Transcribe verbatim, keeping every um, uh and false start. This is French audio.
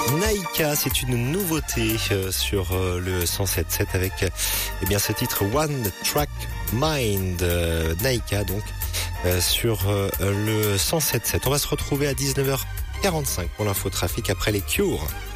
Naïka, c'est une nouveauté euh, sur euh, le cent sept sept avec eh bien ce titre One Track Mind. Euh, Naïka donc euh, sur euh, le cent sept sept. On va se retrouver à dix-neuf heures quarante-cinq pour l'infotrafic après les Cures.